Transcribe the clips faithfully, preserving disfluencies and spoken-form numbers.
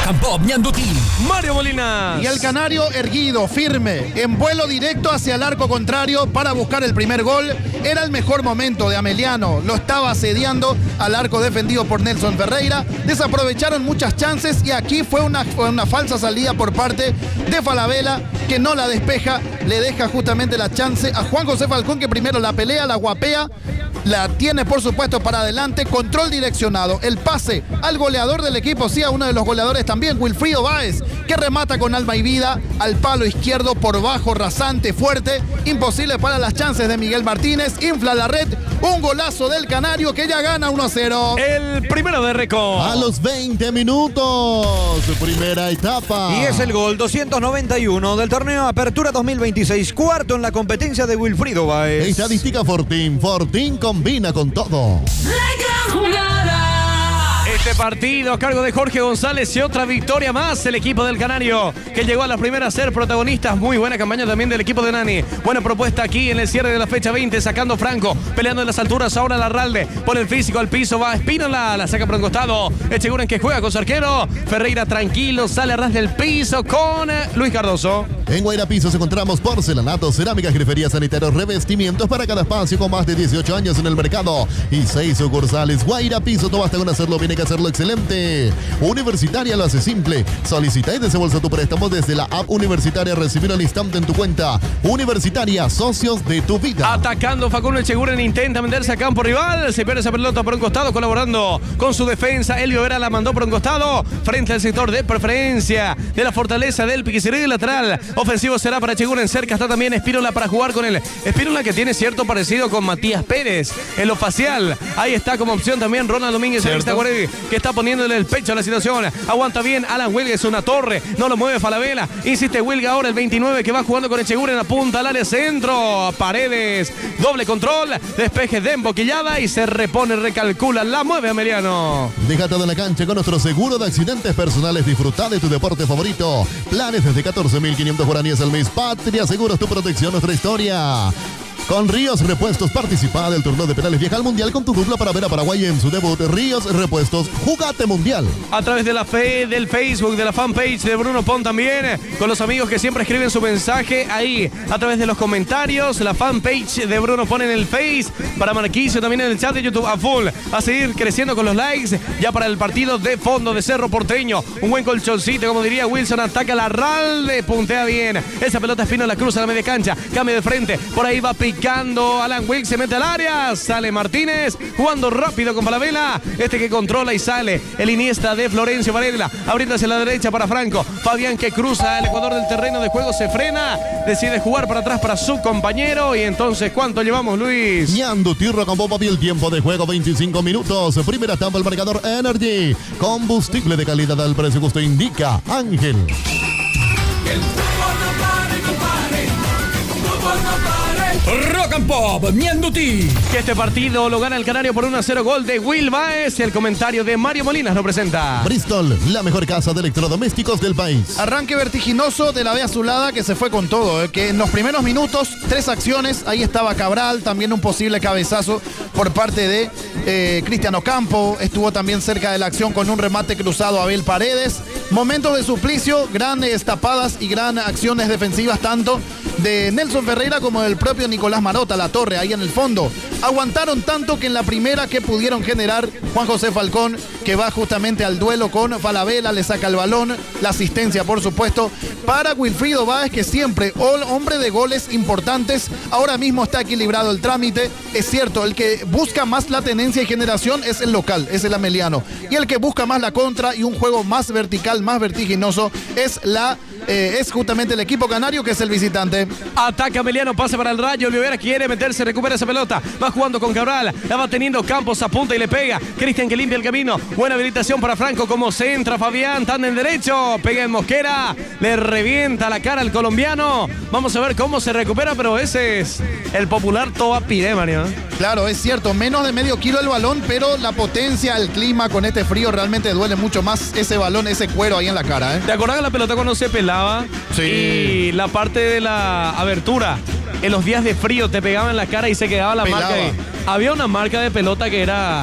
Rock and Pop Ñandutí. Mario Molinas. Y el canario erguido, firme, en vuelo directo hacia el arco contrario para buscar el primer gol. Era el mejor momento de Ameliano. Lo estaba asediando al arco defendido por Nelson Ferreira. Desaprovecharon muchas chances y aquí fue una, fue una falsa salida por parte de Falabella que no la despeja. Le deja justamente la chance a Juan José Falcón, que primero la pelea, la guapea. La tiene, por supuesto, para adelante. Control direccionado. El pase al goleador del equipo, sí, a uno de los goleadores también, Wilfrido Báez, que remata con alma y vida al palo izquierdo por bajo, rasante, fuerte. Imposible para las chances de Miguel Martínez. Infla la red. Un golazo del canario que ya gana uno a cero. El primero de récord. A los veinte minutos. Primera etapa. Y es el gol doscientos noventa y uno del torneo Apertura dos mil veintiséis. Cuarto en la competencia de Wilfrido Báez. Estadística Fortín. Fortín combina con todo. Este partido a cargo de Jorge González y otra victoria más. El equipo del Canario que llegó a la primera a ser protagonistas. Muy buena campaña también del equipo de Nani. Buena propuesta aquí en el cierre de la fecha veinte, sacando Franco, peleando en las alturas. Ahora Larralde pone el físico al piso, va Espínola, la saca por un costado. Echeguren que juega con su arquero. Ferreira tranquilo, sale a ras del piso con Luis Cardoso. En Guaira Pisos encontramos porcelanato, cerámica, grifería, sanitarios, revestimientos para cada espacio con más de dieciocho años en el mercado y seis sucursales. Guaira Pisos, no basta con hacerlo bien, hay que hacerlo excelente. Universitaria lo hace simple. Solicita y desembolsa tu préstamo desde la app Universitaria. Recibir al instante en tu cuenta. Universitaria, socios de tu vida. Atacando Facundo Echeguren, intenta meterse a campo rival. Se pierde esa pelota por un costado, colaborando con su defensa. Elvio Vera la mandó por un costado, frente al sector de preferencia de la fortaleza del Piquicirri lateral. Ofensivo será para Echeguren. Cerca está también Espínola para jugar con él. Espínola que tiene cierto parecido con Matías Pérez en lo facial. Ahí está como opción también Ronald Domínguez, el Guardi, que está poniéndole el pecho a la situación. Aguanta bien Alan Wilga, es una torre. No lo mueve Falabella. Insiste Wilga ahora, el veintinueve, que va jugando con Echeguren. Apunta al área centro. Paredes. Doble control. Despeje de emboquillada y se repone, recalcula. La mueve Ameliano. Déjate de la cancha con nuestro seguro de accidentes personales. Disfruta de tu deporte favorito. Planes desde catorce mil quinientos guaraníes al mes. Patria Seguros, tu protección, nuestra historia. Con Ríos Repuestos participa del torneo de penales. Viaja al Mundial con tu dupla para ver a Paraguay en su debut. Ríos Repuestos, jugate Mundial. A través de la fe del Facebook, de la fanpage de Bruno Pon también, con los amigos que siempre escriben su mensaje ahí, a través de los comentarios, la fanpage de Bruno Pon en el Face, para Marquicio también en el chat de YouTube a full, a seguir creciendo con los likes, ya para el partido de fondo de Cerro Porteño. Un buen colchoncito, como diría Wilson, ataca la Ralde, puntea bien. Esa pelota Espino la cruza a la media cancha, cambia de frente, por ahí va picando Alan Wilk, se mete al área, sale Martínez, jugando rápido con Falabella, este que controla y sale, el Iniesta de Florencio Varela, abriendo hacia la derecha para Franco, Fabián que cruza el ecuador del terreno de juego, se frena, decide jugar para atrás para su compañero, y entonces, ¿cuánto llevamos, Luis? Ñandutí Rock and Pop, el tiempo de juego, veinticinco minutos, primera etapa, el marcador Energy, combustible de calidad al precio justo, indica Ángel. El fútbol no pare, compadre. El fútbol no pare. Rock and Pop Ñandutí. Que este partido lo gana el Canario por uno a cero, gol de Will Baez. El comentario de Mario Molinas lo presenta. Bristol, la mejor casa de electrodomésticos del país. Arranque vertiginoso de la B Azulada, que se fue con todo, ¿eh? Que en los primeros minutos, tres acciones, ahí estaba Cabral, también un posible cabezazo por parte de eh, Cristiano Campo, estuvo también cerca de la acción con un remate cruzado a Abel Paredes. Momentos de suplicio, grandes tapadas y gran acciones defensivas tanto de Nelson Ferreira como del propio Nicolás Marota, la torre ahí en el fondo. Aguantaron tanto que en la primera que pudieron generar, Juan José Falcón, que va justamente al duelo con Falabella, le saca el balón, la asistencia por supuesto para Wilfrido Báez, que siempre hombre de goles importantes. Ahora mismo está equilibrado el trámite, es cierto, el que busca más la tenencia y generación es el local, es el Ameliano, y el que busca más la contra y un juego más vertical, más vertiginoso es la eh, es justamente el equipo canario, que es el visitante. Ataca Ameliano, pasa para el Rayo, Olivera quiere meterse, recupera esa pelota, va jugando con Cabral, la va teniendo Campos, apunta y le pega, Cristian que limpia el camino, buena habilitación para Franco, como centra Fabián, tan en derecho, pega en Mosquera, le revienta la cara al colombiano. Vamos a ver cómo se recupera, pero ese es el popular Toba Pide, Mario. Claro, es cierto, menos de medio kilo el balón, pero la potencia, el clima con este frío realmente duele mucho más ese balón, ese cuero ahí en la cara, ¿eh? ¿Te acordás de la pelota cuando se pelaba? Sí. Y la parte de la abertura, en los días de frío te pegaba en la cara y se quedaba la Pelaba. marca ahí. Había una marca de pelota que era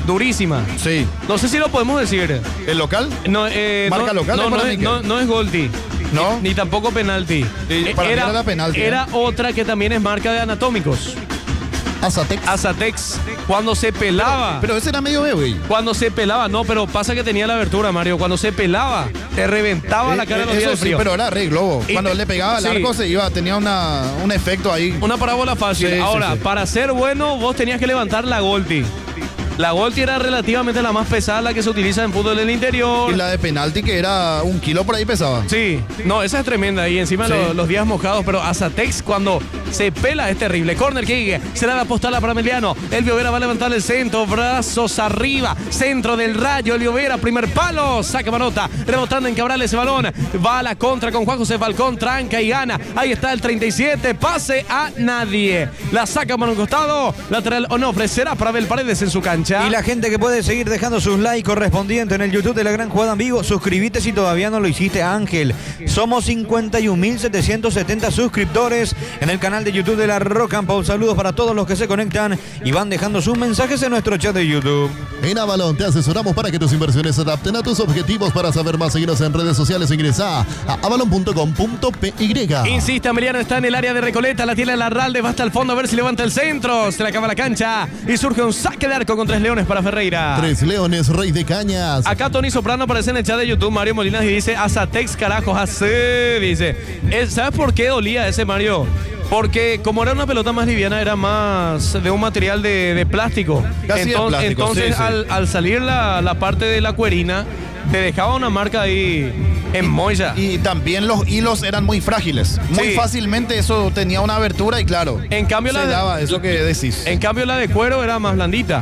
durísima. Sí. No sé si lo podemos decir. ¿El local? No, eh, Marca no, local no, de no, Jorge es, Miquel. no, no es Golti. ¿No? Ni, ni tampoco penalti. Sí, para mí era penalti, Era ¿eh? otra que también es marca de anatómicos. Azatex. Azatex. Cuando se pelaba. Pero ese era medio B, güey. Cuando se pelaba, no, pero pasa que tenía la abertura, Mario. Cuando se pelaba, te reventaba la cara de los Eh, días Eso de sí, frío. pero era re globo. Y- Cuando le pegaba al sí. arco se iba, tenía una, un efecto ahí. Una parábola fácil. Sí, sí, Ahora, sí. para ser bueno, vos tenías que levantar la Golti. La Golti era relativamente la más pesada, la que se utiliza en fútbol del interior. Y la de penalti que era un kilo por ahí pesaba. Sí, no, esa es tremenda. Y encima Sí. lo- los días mojados, pero Azatex cuando se pela es terrible. Corner kick, será la postada para Emiliano. Elvio Vera va a levantar el centro, brazos arriba, centro del Rayo. Elvio Vera, primer palo, saca Manota, rebotando en Cabral ese balón. Va a la contra con Juan José Falcón, tranca y gana. Ahí está el treinta y siete, pase a nadie. La saca por un costado, lateral Onofre, será para Abel Paredes en su cancha. Y la gente que puede seguir dejando sus likes correspondientes en el YouTube de La Gran Jugada en Vivo, suscríbete si todavía no lo hiciste, Ángel. Somos cincuenta y un mil setecientos setenta suscriptores en el canal de YouTube de La Rock and Pop. Saludos para todos los que se conectan y van dejando sus mensajes en nuestro chat de YouTube. En Avalon te asesoramos para que tus inversiones se adapten a tus objetivos. Para saber más, seguinos en redes sociales. Ingresa a avalon punto com punto p y. Insiste, Emiliano está en el área de Recoleta, la tiene Larralde, va hasta el fondo a ver si levanta el centro. Se le acaba la cancha y surge un saque de arco con tres leones para Ferreira. Tres Leones, Rey de Cañas. Acá Tony Soprano aparece en el chat de YouTube, Mario Molinas, y dice, Azatex, carajo, así, dice. Es- ¿Sabes por qué dolía ese, Mario? Porque como era una pelota más liviana, era más de un material de, de plástico. Casi de Enton- plástico, entonces, sí, sí. Al, al salir la, la parte de la cuerina, te dejaba una marca ahí en molla. Y también los hilos eran muy frágiles. Muy Sí. fácilmente eso tenía una abertura y claro. En cambio, se la de- daba eso que decís. En cambio, la de cuero era más blandita.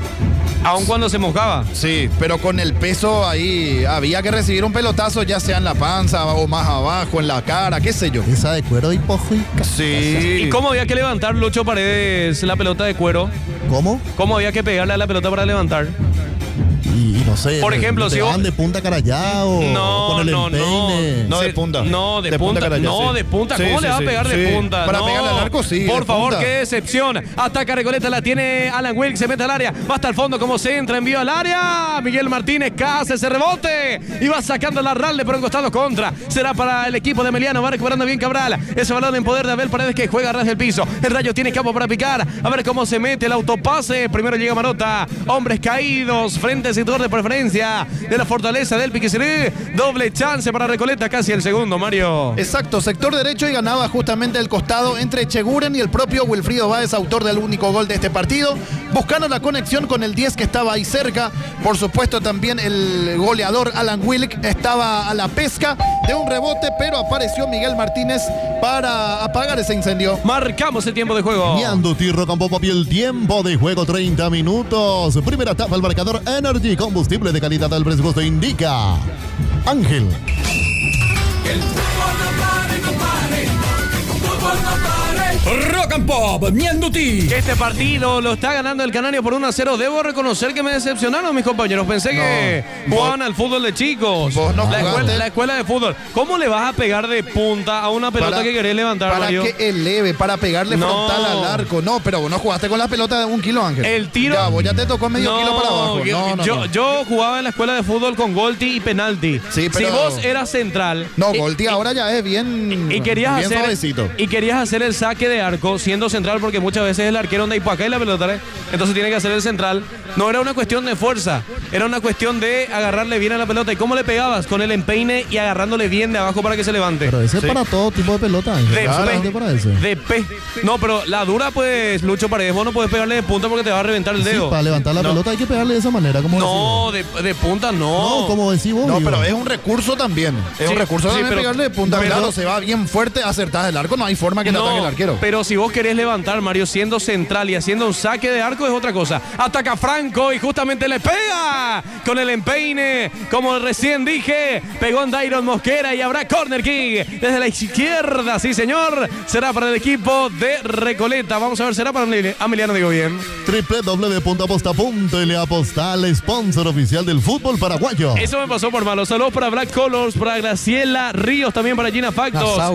Aun cuando se mojaba. Sí, pero con el peso ahí había que recibir un pelotazo, ya sea en la panza o más abajo, en la cara, qué sé yo. Esa de cuero y pojo. Sí. ¿Y cómo había que levantar, Lucho Paredes, la pelota de cuero? ¿Cómo? ¿Cómo había que pegarle a la pelota para levantar? Y, y no sé. Por ejemplo, ¿te si vos- van de punta carallao? No, con el no, empeine. no. No, de Se- punta. No, de, De punta, punta. Carayá, no, sí. de punta. Sí, ¿Cómo sí, le va sí, a pegar sí. de punta? Para No. pegarle al arco, sí, Por de favor, punta. qué decepción. Ataca Recoleta, la tiene Alan Wilkes, se mete al área. Va hasta el fondo, como se entra, envío al área. Miguel Martínez hace ese rebote. Y va sacando la Ralde por un costado contra. Será para el equipo de Emiliano. Va recuperando bien Cabral. Ese balón en poder de Abel Paredes que juega a ras del piso. El Rayo tiene campo para picar. A ver cómo se mete el autopase. Primero llega Manota. Hombres caídos. Frente al sector de preferencia de la fortaleza del Piquisirí. Doble chance para Recoleta. Casi el segundo, Mario. Exacto, sector derecho y ganaba justamente el costado entre Cheguren y el propio Wilfrido Báez, autor del único gol de este partido. Buscando la conexión con el diez que estaba ahí cerca. Por supuesto también el goleador Alan Wilk estaba a la pesca de un rebote, pero apareció Miguel Martínez para apagar ese incendio. Marcamos el tiempo de juego. Ñanduti Rocampo Papi, el tiempo de juego treinta minutos. Primera etapa, el marcador Energy, combustible de calidad al presupuesto indica. Ángel. Que el fútbol no pare, no pare. Fútbol no pare. Rock and Pop, Ñanduti. Este partido lo está ganando el Canario por uno a cero. Debo reconocer que me decepcionaron mis compañeros. Pensé que No, jugaban al fútbol de chicos. vos no la, jugaste. escuela, la escuela de fútbol. ¿Cómo le vas a pegar de punta a una pelota Para- que querés levantar, Para Mario? que eleve, para pegarle No. frontal al arco. No, pero vos no jugaste con la pelota de un kilo, Ángel. El tiro. Ya, vos ya te tocó medio No, kilo para abajo. yo, No, no, yo, no. yo jugaba en la escuela de fútbol con Golti y penalti. Sí, pero- Si vos eras central. No, y- Golti y- ahora ya es bien, Y querías, bien hacer, suavecito. y querías hacer el saque de arco siendo central porque muchas veces el arquero anda ahí por acá y la pelota, ¿eh? Entonces tiene que hacer el central. No era una cuestión de fuerza, era una cuestión de agarrarle bien a la pelota. ¿Y cómo le pegabas? Con el empeine y agarrándole bien de abajo para que se levante. Pero ese Sí. es para todo tipo de pelota, Ángel. De Claro, P. para ese. De P. No, pero la dura, pues, Lucho Paredes, vos no puedes pegarle de punta porque te va a reventar el Sí, dedo. para levantar la No. pelota hay que pegarle de esa manera, como No, de, de punta decís no. vos. No, como decís vos. No, digo. pero es un recurso también. Es Sí, un recurso sí, también pero- pegarle de punta. pero- Claro, se va bien fuerte, acertás el arco, no hay forma que le No, ataque el arquero. pero si vos querés levantar, Mario, siendo central y haciendo un saque de arco es otra cosa. Ataca Franco y justamente le pega con el empeine. Como recién dije, pegó en Dairon Mosquera y habrá corner kick desde la izquierda. Sí, señor. Será para el equipo de Recoleta. Vamos a ver, será para Emiliano, digo bien. doble u doble u doble u punto aposta punto ele Apostal, sponsor oficial del fútbol paraguayo. Eso me pasó por malo. Saludos para Black Colors, para Graciela Ríos, también para Gina Factos. Nassau.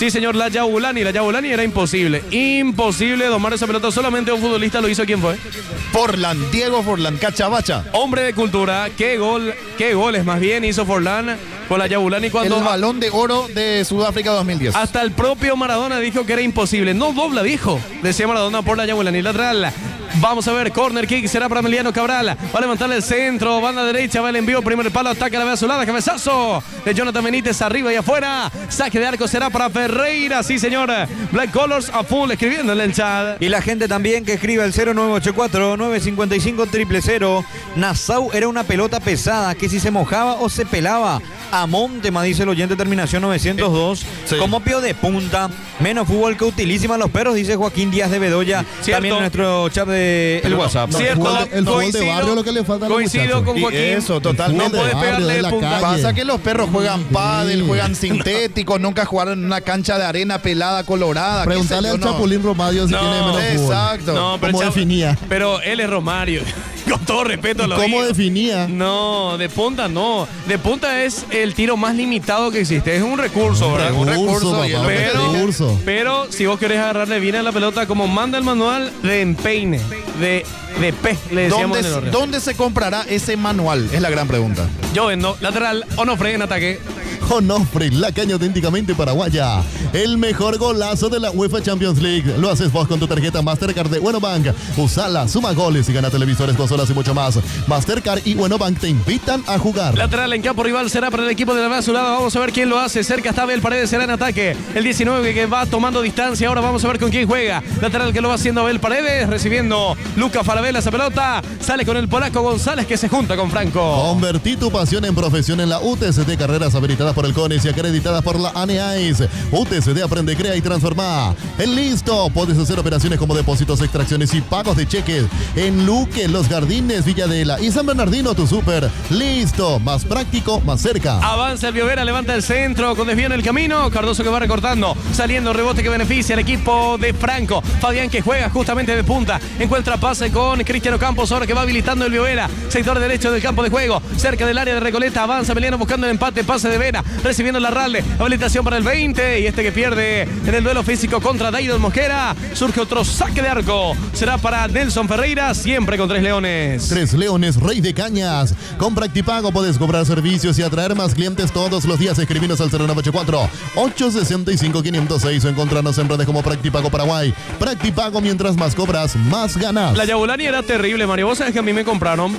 Sí, señor, la Yabulani. La Yabulani era imposible. Imposible domar esa pelota. Solamente un futbolista lo hizo. ¿Quién fue? Forlán, Diego Forlán, Cachabacha. Hombre de cultura. Qué gol, qué goles más bien hizo Forlán con la Yabulani cuando... El balón de oro de Sudáfrica dos mil diez. Hasta el propio Maradona dijo que era imposible. No dobla, viejo. Decía Maradona por la Yabulani. Lateral. Vamos a ver, corner kick, será para Emiliano Cabral. Va a levantar el centro, banda derecha, va el envío, primer palo, ataca la vez azulada, cabezazo de Jonathan Benítez arriba y afuera. Saque de arco será para Ferreira, sí señor. Black Colors a full, escribiendo en el chat. Y la gente también que escribe al cero nueve ocho cuatro, nueve cinco cinco, cero cero cero. Nassau era una pelota pesada que si se mojaba o se pelaba a Montema, dice el oyente, terminación novecientos dos. Sí. Como pio de punta, menos fútbol que utilísiman los perros, dice Joaquín Díaz de Bedoya. Cierto. También en nuestro chat de el WhatsApp. No, Cierto, el fútbol de- el fútbol de coincido- barrio lo que le falta a los coincido muchachos. con Y Joaquín. eso, totalmente. No puede de barrio, pegarle de la punta. calle. Pasa que los perros juegan pádel, Sí. juegan sintéticos, nunca jugaron en una cancha de arena pelada, colorada. qué Preguntarle sé al yo, no. Chapulín Romario si No, tiene menos fútbol. Exacto. No, pero ¿Cómo el chavo- definía? Pero él es Romario. Con todo respeto lo ¿Cómo digo. definía? No, de punta no. De punta es el tiro más limitado que existe. Es un recurso, ¿verdad? Un recurso, y es lo que te Pero, dije. recurso. pero si vos querés agarrarle bien a la pelota, como manda el manual de empeine, de, de P, le decíamos en el ¿Dónde, orden. ¿Dónde se comprará ese manual? Es la gran pregunta. Yo vendo lateral, Onofre en ataque. Onofre, la caña auténticamente paraguaya. El mejor golazo de la UEFA Champions League. Lo haces vos con tu tarjeta Mastercard de Buenobank. Usala, suma goles y gana televisores, consolas y mucho más. Mastercard y Buenobank te invitan a jugar. Lateral en campo rival será para el equipo de la azulada. Vamos a ver quién lo hace. Cerca está Abel Paredes, será en ataque. El diecinueve que va tomando distancia. Ahora vamos a ver con quién juega. Lateral que lo va haciendo Abel Paredes. Recibiendo Luca Falabella esa pelota. Sale con el polaco González que se junta con Franco. Convertí tu pasión en profesión en la U T C D, carreras habilitadas por el CONIS y acreditadas por la ANEAIS. U T C D aprende, crea y transforma. En Listo, puedes hacer operaciones como depósitos, extracciones y pagos de cheques. En Luque, Los Jardines, Villadela y San Bernardino, tu súper. Listo, más práctico, más cerca. Avanza el Biovera, levanta el centro con desvío en el camino. Cardoso que va recortando, saliendo rebote que beneficia al equipo de Franco. Fabián que juega justamente de punta. Encuentra pase con Cristiano Campos, ahora que va habilitando el Biovera. Sector derecho del campo de juego, cerca del área de Recoleta. Avanza Emiliano buscando el empate, pase de Vera, recibiendo la Ralde. Habilitación para el veinte y este que pierde en el duelo físico contra Daidon Mosquera. Surge otro saque de arco. Será para Nelson Ferreira, siempre con tres leones. Tres Leones, Rey de Cañas. Con Practipago puedes cobrar servicios y atraer más clientes todos los días. Escribinos al cero nueve ocho cuatro, ocho seis cinco, cinco cero seis o encontrarnos en redes como Practipago Paraguay. Practipago, mientras más cobras, más ganas. La Yabulani era terrible, Mario. Vos sabés que a mí me compraron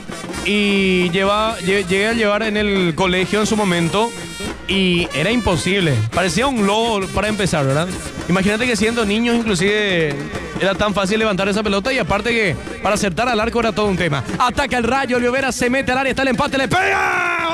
y lleva, lle- llegué a llevar en el colegio en su momento y era imposible. Parecía un globo para empezar, ¿verdad? Imagínate que siendo niños inclusive era tan fácil levantar esa pelota y aparte que para acertar al arco era todo un tema. Ataca el Rayo, Oliveira se mete al área, está el empate, le pega.